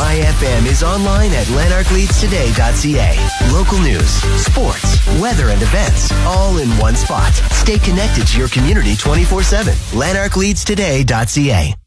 LMI FM is online at lanarkleadstoday.ca. Local news, sports, weather, and events, all in one spot. Stay connected to your community 24/7. lanarkleadstoday.ca.